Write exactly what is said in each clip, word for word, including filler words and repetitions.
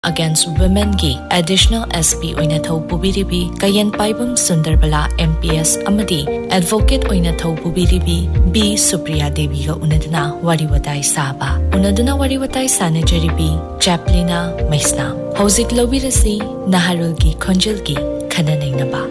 against women gi additional S P oina thau pubiribi Kayen Paibam Sunderbala M P S amadi advocate oina thau pubiribi B Supriya Devi ga unaduna wariwatai saba unaduna wariwatai sanajaribi Chaplina Maisna Hauzik Lobirasi Naharul gi Khonjil gi Khananainaba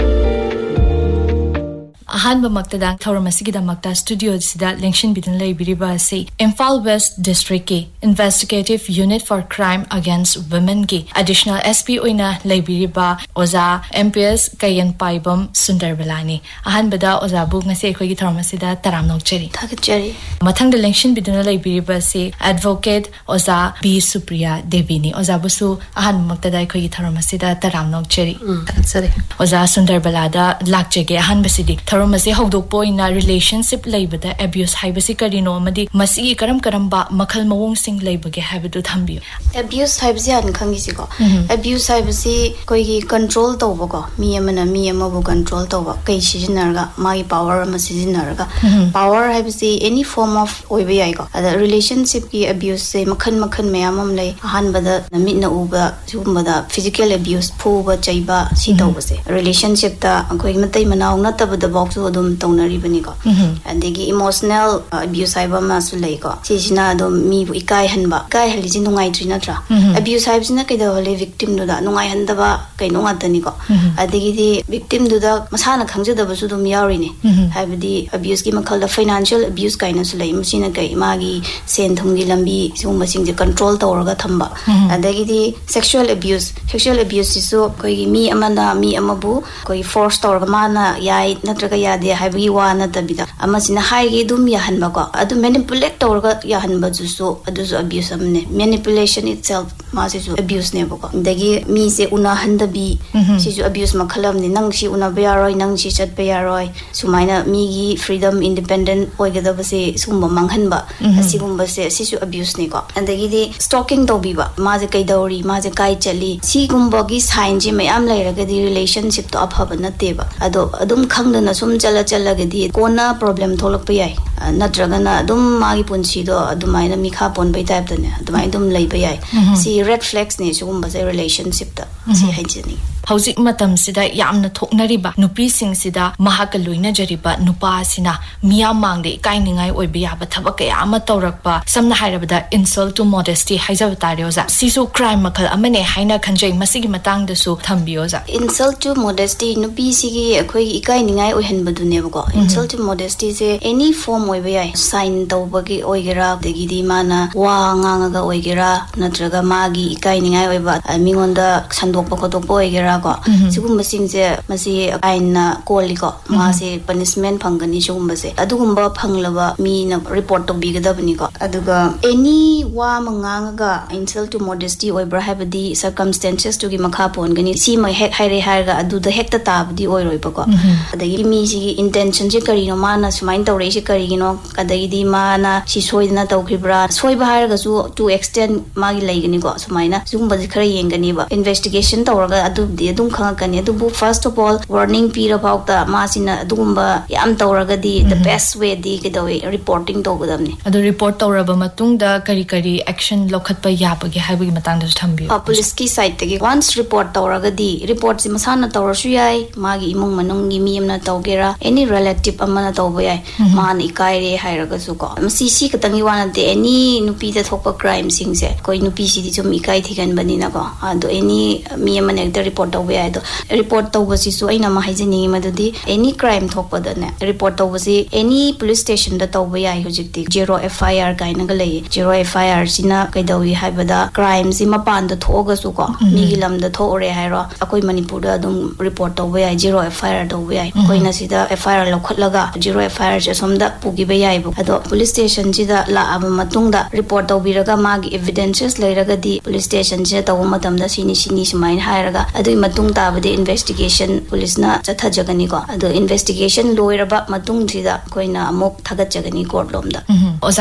Ahanba Maktada Thauramasiga Makta Studio Sida Lengshin Bidin Laibiriba say Imphal West District ki Investigative Unit for Crime Against Women ki additional S P oina Laibiriba Oza M P S Kayen Paibam Sundarbalani Ahanbada Oza bu ngase khoi gi Thauramasida taram nokcheri thakcheri mathang de Lengshin Bidin Laibiriba say Advocate Oza B Supriya Devi ni Oza busu Ahan Maktada khoi gi Thauramasida taram nokcheri thakcheri Oza Sundarbalada lakjege Ahanbasidi Masi Hodok Poina relationship labor abuse Hibasi Karino Madi Masi Karam Karamba Makal Mawong Sing labor ge habitu Thambio. Abuse Hibasi and Kangisiko. Abuse Hibasi Koigi control Tobogo, Miamana Miamabu control Toba, Kaishinarga, my power Masizinarga. Power Hibasi any form of Oibiago. The relationship ki abuse say Makan Makan Meamam lay Hanbada, the Midna Uba, Zumbada, physical abuse, Puba, Jaiba, Sitobase. Relationship the Koimate Manau, not about the box. Adum tonari banigo adegi emotional abuse haiba masu leiko sisina adum mi bu ikai hanba kai haliji nungai tri natra abuse haibsina kaida hole victim du da nungai handaba kaino ngatani ko adegi di victim du da masana khangjada basu dum yauri ne haibdi abuse ki makhal da financial abuse kaina su lei musina kai magi sen thumgi lambi sum masing je control tawraga thamba adegi di sexual abuse sexual abuse isu koi mi amana mi amabu koi force tawraga mana yai natraga yade haibi wa na tabida amasina haigi dum yahanba ko adu manipulate tawrga yahanba jusu adu su abuse amne manipulation itself ma se su abuse ne bako dagi mi se una handabi si su abuse makhalam ni nang si una bayaroi nang si chat bayaroi sumaina mi gi freedom independent oigada base sumba manghanba asigumba se si su abuse ne ko andagi di stalking tawbiba ma je kaidori ma je kai chali si gumba gi sign ji mayam lairaga di relationship to aphaba na teba ado adum khangdana sum chala chala gedi kona problem tholak pa yai natragana adum magi punchi do adumaina mikha pon bai type dane adumai dum lei pa yai si red flags ne sugumba se relationship ta si haijani Hauzik matam sida yamna thoknariba nupi sing sida mahaka loina jariba nupa sina miya mangde kai ningai oibe yaba thabak ya ama tawrakpa samna hairabada insult to modesty haijab tarioza sisu crime makhal amane haina khanjai masigi matang da su thambioza insult to modesty nupi sigi akhoi ikai ningai oihanbadu nebako insult to modesty se any form oibe yai sign tawbagi oigera degidi mana wa ngangaga oigera natraga magi ikai ningai oiba mingonda sandokpa kodokpa oigera sigumba singse masi aina koliko masi punishment phangani sigumba se adugumba phanglaba mi na report to bigadabni ko aduga any wa manganga insult to modesty oibra habdi circumstances to gi makha pongani si mai hek haire harga adu da hekta tabdi oiroi bako adagi mi si intention je karino mana sumain tawrei se karigino kadagi di mana si soidna tawkribra soiba harga su to extend magi laigani ko sumaina sigumba je khara yengani ba investigation tawraga adu adum khangakani adu first of all warning pira bauta masina adumba yam tawragadi the best way di kedawi reporting tawgadamni adu report tawraba matungda kari kari action lokhatpa yabage haibagi matangda thambi police ki side tagi once report tawragadi report si masana tawrasu yai magi imung manungi mi amna tawgera any relative amana tawba yai man ikaire hairaga su ko masi si katangi wana de any nupi da thokpa crime singse koi nupi si di chum ikai thigan banina ko ado any mi amana ekta report do report tawbasi so aina ma haijani madudi any crime thokpada ne report tawbasi any police station da tawba yai hojikti zero F I R kaina ga lei zero F I R sina kaidawi haibada crime si mapan da thoga su ko migi lam da thore hairo akoi manipur da dum report tawba yai zero F I R tawba yai koina sida F I R lokhatlaga zero F I R je somda pugi ba yai bu ado police station ji da la aba matungda report tawbiraga magi evidences leiraga di police station je tawu matam da sini sini sumain hairaga adu matung tabade investigation police na chatha jagani ko ado investigation loiraba matung thida koina amok thagat jagani court lomda ozana thambi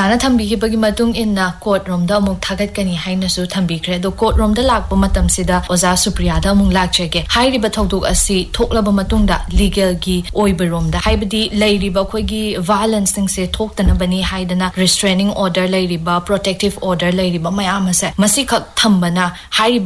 ꯊꯝꯕꯤꯈꯤꯕꯒꯤ ꯃꯇꯨꯡ ꯏꯟꯅ coat ꯔꯣꯝꯗ ꯑꯃꯨꯛ ꯊꯥꯒꯠꯀꯅꯤ ꯍꯥꯏꯅꯁꯨ ꯊꯝꯕꯤꯈ꯭ꯔꯦ ꯑꯗꯣ coat ꯔꯣꯝꯗ ꯂꯥꯛꯄ ꯃꯇꯝꯁꯤꯗ ꯑꯣꯖꯥ ꯁꯨꯄ꯭ꯔꯤꯌꯥꯗ ꯑꯃꯨꯛ ꯂꯥꯛꯆꯒꯦ ꯍꯥꯏꯔꯤꯕ ꯊꯧꯗꯣꯛ ꯑꯁꯤ ꯊꯣꯛꯂꯕ ꯃꯇꯨꯡꯗ ꯂꯤꯒꯦꯜꯒꯤ ꯑꯣꯏꯕ ꯔꯣꯝꯗ ꯍꯥꯏꯕꯗꯤ ꯂꯩꯔꯤꯕ ꯑꯩꯈꯣꯏꯒꯤ ꯚꯥꯏꯑꯣꯂꯦꯟꯁꯁꯤꯡꯁꯦ ꯊꯣꯛꯇꯅꯕꯅꯤ ꯍꯥꯏꯗꯅ ꯔꯤꯁꯇ꯭ꯔꯦꯅꯤꯡ ꯑꯣꯔꯗꯔ ꯂꯩꯔꯤꯕ ꯄ꯭ꯔꯣꯇꯦꯛꯇꯤꯚ ꯑꯣꯔꯗꯔ ꯂꯩꯔꯤꯕ ꯃꯌꯥꯝ ꯑꯁꯦ ꯃꯁꯤꯈꯛ ꯊꯝꯕꯅ ꯍꯥꯏꯔꯤꯕ